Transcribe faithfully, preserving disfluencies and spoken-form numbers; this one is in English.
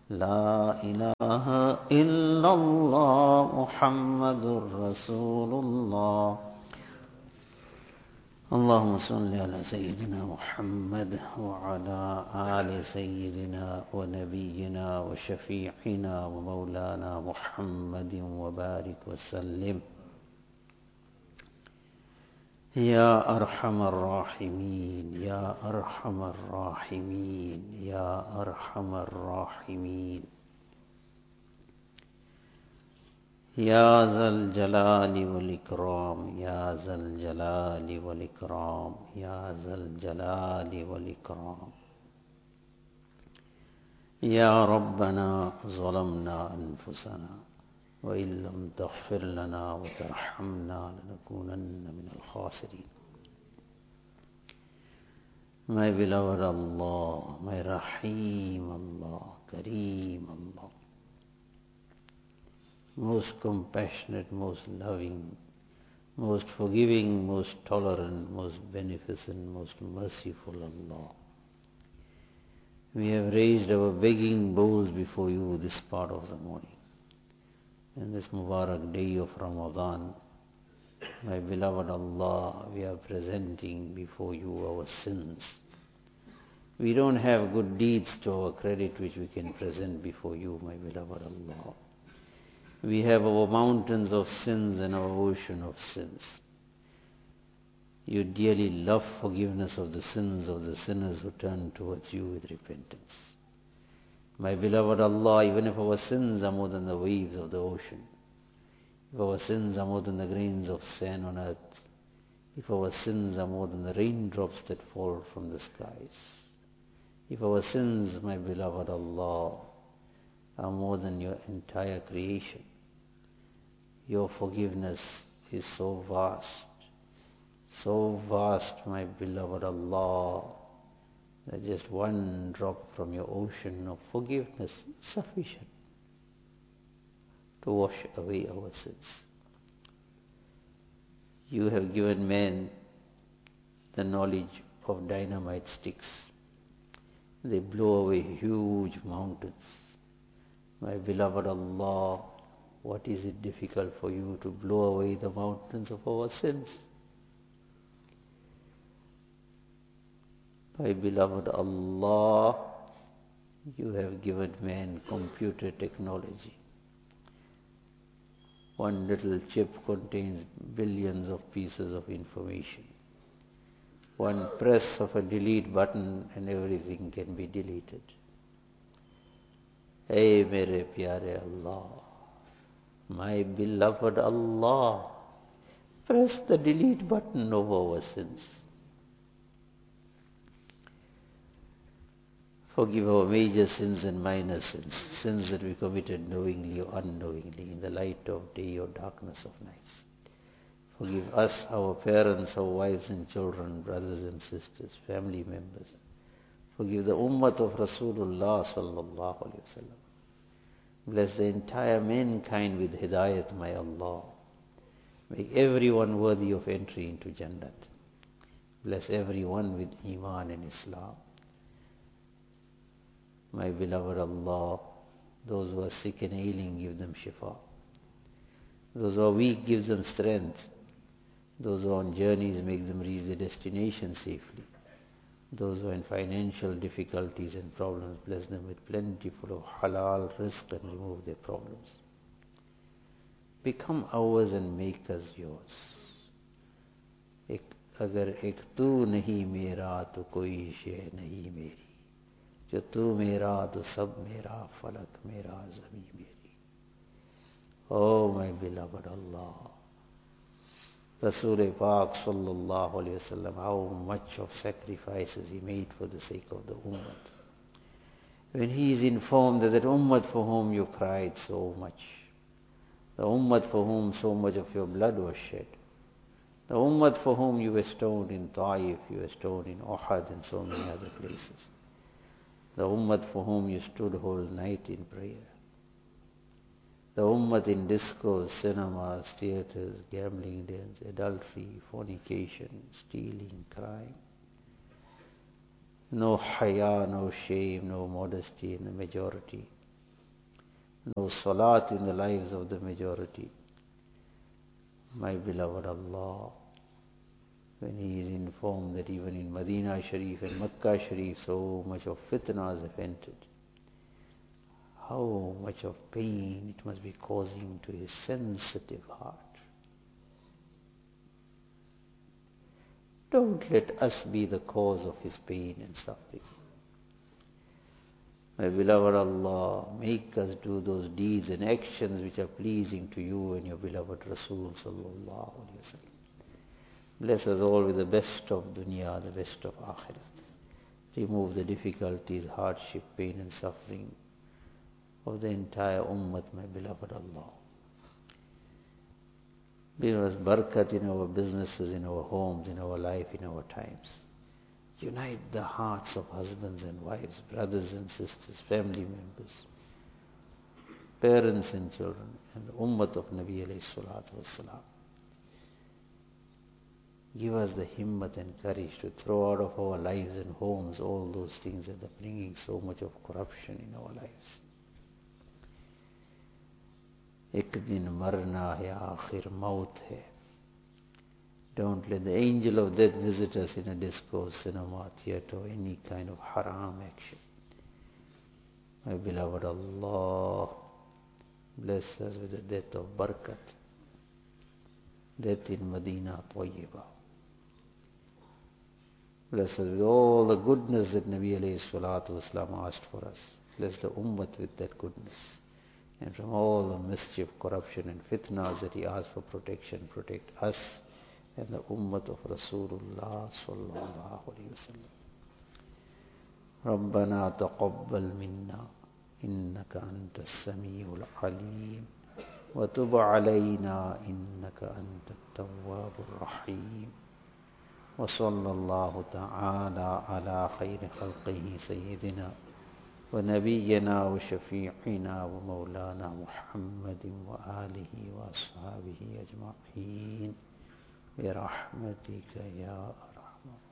لا إله إلا الله محمد رسول الله. اللهم صل على سيدنا محمد وعلى آل سيدنا ونبينا وشفيعنا ومولانا محمد وبارك وسلم. يا أرحم الراحمين يا أرحم الراحمين يا أرحم الراحمين يا ذا الجلال والإكرام يا ذا الجلال والإكرام يا ذا الجلال والإكرام. يا ربنا ظلمنا أنفسنا وإن لم تغفر لنا وترحمنا لنكونن من الخاسرين. My beloved Allah, my Rahim Allah, Kareem Allah, most compassionate, most loving, most forgiving, most tolerant, most beneficent, most merciful Allah. We have raised our begging bowls before you this part of the morning. In this Mubarak day of Ramadan, my beloved Allah, we are presenting before you our sins. We don't have good deeds to our credit which we can present before you, my beloved Allah. We have our mountains of sins and our ocean of sins. You dearly love forgiveness of the sins of the sinners who turn towards you with repentance. My beloved Allah, even if our sins are more than the waves of the ocean, if our sins are more than the grains of sand on earth, if our sins are more than the raindrops that fall from the skies, if our sins, my beloved Allah, are more than your entire creation, your forgiveness is so vast, so vast, my beloved Allah, that just one drop from your ocean of forgiveness is sufficient to wash away our sins. You have given man the knowledge of dynamite sticks. They blow away huge mountains. My beloved Allah, what is it difficult for you to blow away the mountains of our sins? My beloved Allah, you have given man computer technology. One little chip contains billions of pieces of information. One press of a delete button and everything can be deleted. Hey, mere pyare Allah, my beloved Allah, press the delete button of our sins. Forgive our major sins and minor sins, sins that we committed knowingly or unknowingly, in the light of day or darkness of nights. Forgive us, our parents, our wives and children, brothers and sisters, family members. Forgive the ummah of Rasulullah sallallahu alaihi wasallam. Bless the entire mankind with hidayat, my Allah. Make everyone worthy of entry into Jannat. Bless everyone with Iman and Islam. My beloved Allah, those who are sick and ailing, give them shifa. Those who are weak, give them strength. Those who are on journeys, make them reach their destination safely. Those who are in financial difficulties and problems, bless them with plentiful of halal rizq and remove their problems. Become ours and make us yours. Ek, agar ek tu nahi mera, to koi shay nahi meri. Jo tu mera, to sab mera, falak mera, zami meri. Oh, my beloved Allah, Rasul Pak sallallahu alayhi wasallam, how much of sacrifices he made for the sake of the ummah. When he is informed that that ummah for whom you cried so much, the ummah for whom so much of your blood was shed, the ummah for whom you were stoned in Taif, you were stoned in Uhud and so many other places, the ummah for whom you stood whole night in prayer, the ummah in discos, cinemas, theaters, gambling dens, adultery, fornication, stealing, crime. No haya, no shame, no modesty in the majority. no salat in the lives of the majority. My beloved Allah, when he is informed that even in Medina Sharif and Makkah Sharif so much of fitnas have entered, how much of pain it must be causing to his sensitive heart. Don't let us be the cause of his pain and suffering. My beloved Allah, make us do those deeds and actions which are pleasing to you and your beloved Rasul sallallahu alaihi wasallam. Bless us all with the best of dunya, the best of akhirat. Remove the difficulties, hardship, pain and suffering of the entire ummah, my beloved Allah. Give us barakat in our businesses, in our homes, in our life, in our times. Unite the hearts of husbands and wives, brothers and sisters, family members, parents and children, and the ummah of Nabi alayhi salatu wassalam. Give us the himmat and courage to throw out of our lives and homes all those things that are bringing so much of corruption in our lives. Ek din marna hai, aakhir maut hai. Don't let the angel of death visit us in a disco, cinema, theatre, or any kind of haram action. My beloved Allah, bless us with the death of barakat, death in Medina Tayyibah. Bless us with all the goodness that Nabi alayhi salatu wasalam asked for us. Bless the ummah with that goodness. And from all the mischief, corruption and fitnas that he asked for protection, protect us and the ummah of Rasulullah sallallahu alayhi wa sallam. ربنا تقبل منا إنك أنت السميع العليم وتب علينا إنك أنت التواب الرحيم وصلى الله تعالى على خير خلقه سيدنا ونبينا وشفيعنا ومولانا محمد وآله وأصحابه أجمعين برحمتك يا أرحم